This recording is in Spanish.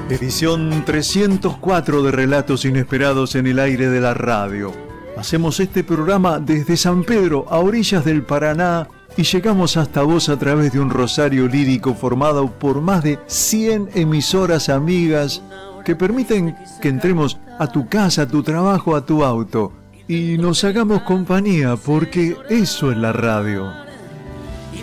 Edición 304 de Relatos Inesperados en el aire de la radio. Hacemos este programa desde San Pedro, a orillas del Paraná, y llegamos hasta vos a través de un rosario lírico formado por más de 100 emisoras amigas que permiten que entremos a tu casa, a tu trabajo, a tu auto y nos hagamos compañía, porque eso es la radio.